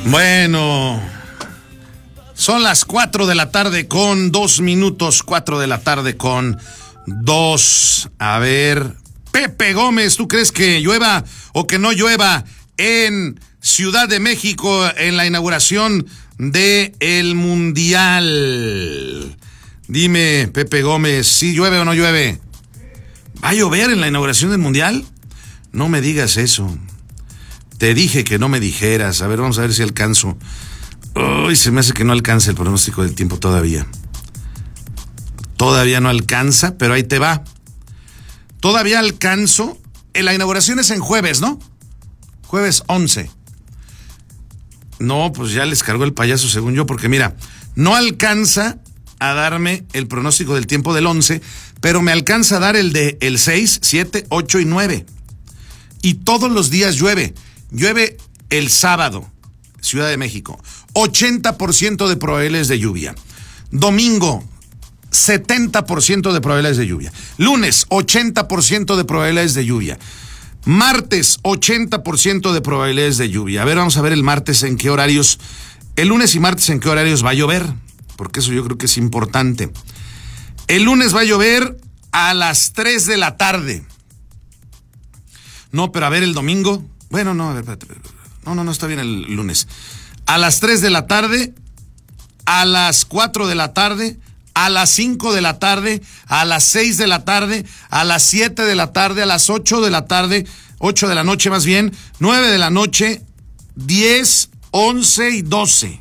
Bueno, son las 4 de la tarde con 2 minutos, 4 de la tarde con 2. A ver, Pepe Gómez, ¿tú crees que llueva o que no llueva en Ciudad de México en la inauguración del Mundial? Dime, Pepe Gómez, ¿sí llueve o no llueve? ¿Va a llover en la inauguración del Mundial? No me digas eso. Te dije que no me dijeras. A ver, vamos a ver si alcanzo. Uy, se me hace que no alcanza el pronóstico del tiempo todavía. Todavía no alcanza, pero ahí te va. Todavía alcanzo. La inauguración es en jueves, ¿no? Jueves 11. No, pues ya les cargó el payaso según yo, porque mira, no alcanza a darme el pronóstico del tiempo del 11, pero me alcanza a dar el de el 6, 7, 8 y 9. Y todos los días llueve. Llueve el sábado, Ciudad de México, 80% de probabilidades de lluvia. Domingo, 70% de probabilidades de lluvia. Lunes, 80% de probabilidades de lluvia. Martes, 80% de probabilidades de lluvia. A ver, vamos a ver el martes en qué horarios, el lunes y martes en qué horarios va a llover, porque eso yo creo que es importante. El lunes va a llover a las 3 de la tarde. No, pero a ver el domingo. Bueno, no, a ver, espérate. No, está bien el lunes. A las 3 de la tarde, a las 4 de la tarde, a las 5 de la tarde, a las 6 de la tarde, a las 7 de la tarde, a las 8 de la tarde, 8 de la noche más bien, 9 de la noche, 10, 11 y 12.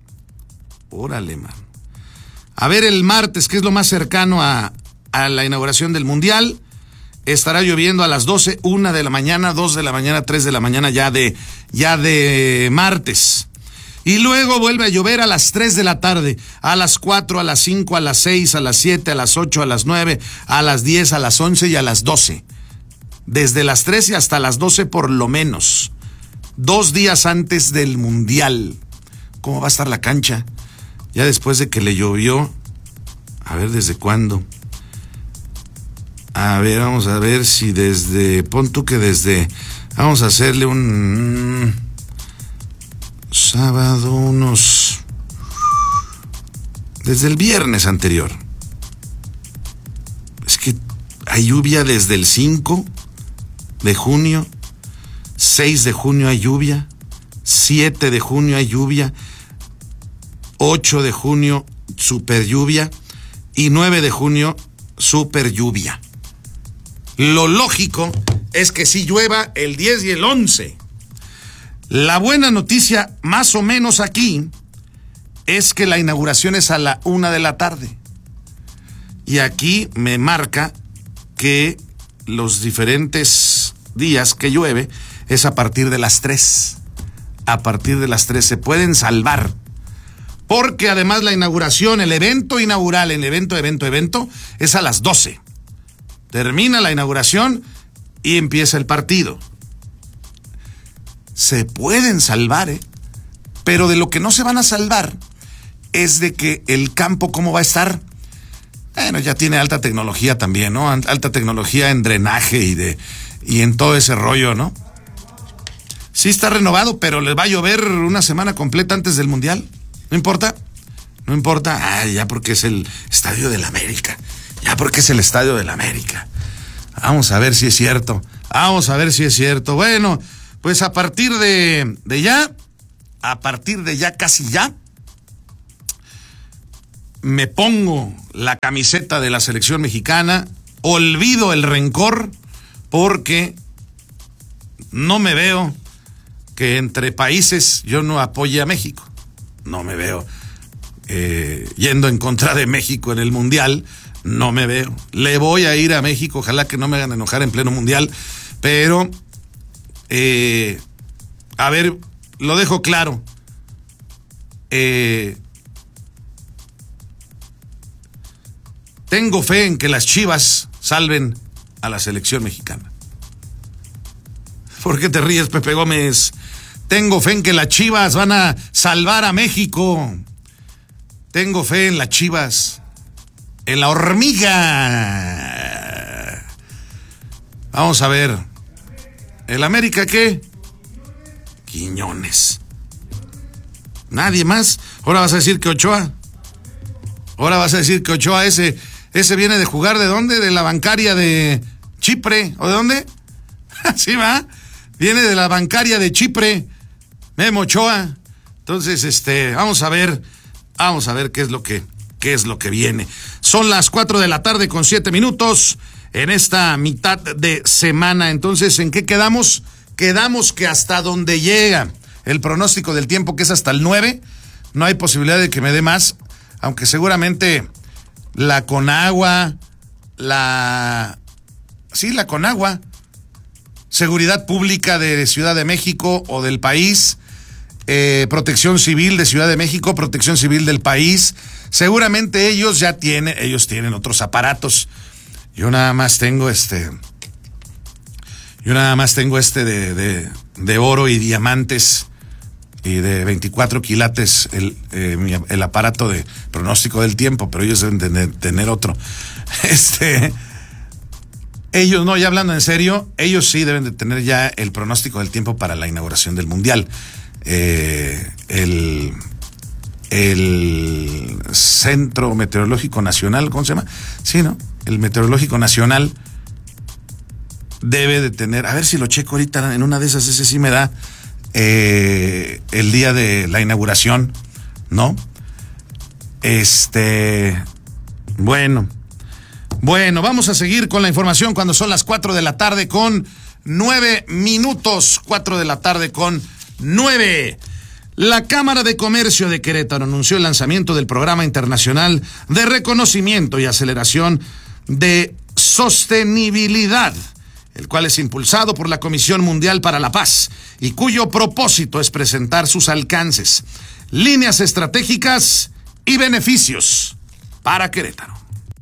Órale, man. A ver el martes, que es lo más cercano a la inauguración del Mundial. Estará lloviendo a las 12, 1 de la mañana, 2 de la mañana, 3 de la mañana ya de martes. Y luego vuelve a llover a las 3 de la tarde, a las 4, a las 5, a las 6, a las 7, a las 8, a las 9, a las 10, a las 11 y a las 12. Desde las 13 hasta las 12 por lo menos. 2 días antes del Mundial. ¿Cómo va a estar la cancha? Ya después de que le llovió. A ver, ¿desde cuándo? A ver, vamos a ver si pon tú que vamos a hacerle un sábado, desde el viernes anterior. Es que hay lluvia desde el 5 de junio, 6 de junio hay lluvia, 7 de junio hay lluvia, 8 de junio super lluvia y 9 de junio super lluvia. Lo lógico es que sí llueva el 10 y el 11. La buena noticia, más o menos aquí, es que la inauguración es a la 1 de la tarde. Y aquí me marca que los diferentes días que llueve es a partir de las 3. A partir de las 3 se pueden salvar. Porque además la inauguración, el evento inaugural, el evento es a las 12. Termina la inauguración y empieza el partido. Se pueden salvar, pero de lo que no se van a salvar es de que el campo, ¿cómo va a estar? Bueno, ya tiene alta tecnología también, ¿no? Alta tecnología en drenaje y en todo ese rollo, ¿no? Sí está renovado, pero les va a llover una semana completa antes del Mundial. ¿No importa? No importa. Ya porque es el Estadio del América. Vamos a ver si es cierto. Bueno, pues a partir de ya, casi ya, me pongo la camiseta de la selección mexicana, olvido el rencor, porque no me veo que entre países yo no apoye a México. No me veo yendo en contra de México en el Mundial. No me veo. Le voy a ir a México, ojalá que no me hagan enojar en pleno Mundial, pero a ver, lo dejo claro. Tengo fe en que las Chivas salven a la selección mexicana. ¿Por qué te ríes, Pepe Gómez? Tengo fe en que las Chivas van a salvar a México. Tengo fe en las Chivas. En la hormiga. Vamos a ver. ¿El América qué? Quiñones. Nadie más. Ahora vas a decir que Ochoa. Ese viene de jugar, ¿de dónde? De la bancaria de Chipre. ¿O de dónde? Así va. Viene de la bancaria de Chipre. Memo Ochoa. Entonces, vamos a ver qué es lo que viene. Son las 4:07 p.m. en esta mitad de semana. Entonces, ¿en qué quedamos? Quedamos que hasta donde llega el pronóstico del tiempo, que es hasta el 9, no hay posibilidad de que me dé más, aunque seguramente la Conagua, Seguridad Pública de Ciudad de México o del país, Protección Civil de Ciudad de México, Protección Civil del país, seguramente ellos tienen otros aparatos. Yo nada más tengo de oro y diamantes y de 24 quilates el aparato de pronóstico del tiempo, pero ellos deben tener otro. Ellos no, ya hablando en serio, ellos sí deben de tener ya el pronóstico del tiempo para la inauguración del Mundial. El Centro Meteorológico Nacional, ¿cómo se llama? Sí, ¿no? El Meteorológico Nacional debe de tener, a ver si lo checo ahorita, en una de esas, ese sí me da el día de la inauguración, ¿no? Bueno, vamos a seguir con la información cuando son las 4:09 p.m. 4:09 p.m. La Cámara de Comercio de Querétaro anunció el lanzamiento del Programa Internacional de Reconocimiento y Aceleración de Sostenibilidad, el cual es impulsado por la Comisión Mundial para la Paz y cuyo propósito es presentar sus alcances, líneas estratégicas y beneficios para Querétaro.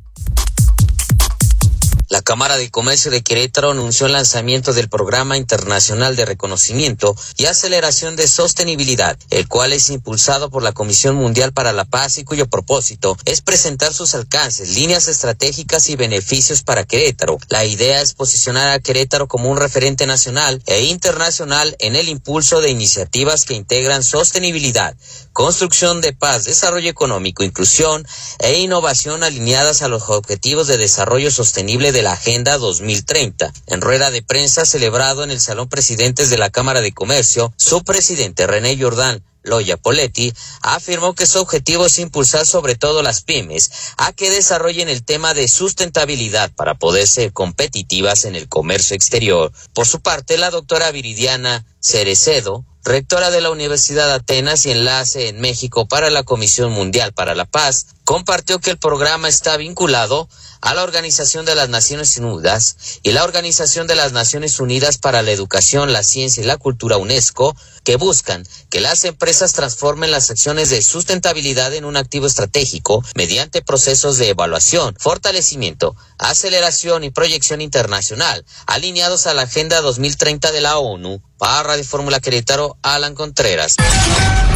La Cámara de Comercio de Querétaro anunció el lanzamiento del Programa Internacional de Reconocimiento y Aceleración de Sostenibilidad, el cual es impulsado por la Comisión Mundial para la Paz y cuyo propósito es presentar sus alcances, líneas estratégicas y beneficios para Querétaro. La idea es posicionar a Querétaro como un referente nacional e internacional en el impulso de iniciativas que integran sostenibilidad, construcción de paz, desarrollo económico, inclusión e innovación alineadas a los objetivos de desarrollo sostenible de la Agenda 2030. En rueda de prensa celebrado en el Salón Presidentes de la Cámara de Comercio, su presidente René Jordán Loya Poletti afirmó que su objetivo es impulsar sobre todo las pymes a que desarrollen el tema de sustentabilidad para poder ser competitivas en el comercio exterior. Por su parte, la doctora Viridiana Cerecedo, rectora de la Universidad Atenas y enlace en México para la Comisión Mundial para la Paz, compartió que el programa está vinculado a la Organización de las Naciones Unidas y la Organización de las Naciones Unidas para la Educación, la Ciencia y la Cultura, UNESCO, que buscan que las empresas transformen las acciones de sustentabilidad en un activo estratégico mediante procesos de evaluación, fortalecimiento, aceleración y proyección internacional, alineados a la Agenda 2030 de la ONU. Para Radio Fórmula Querétaro, Alan Contreras.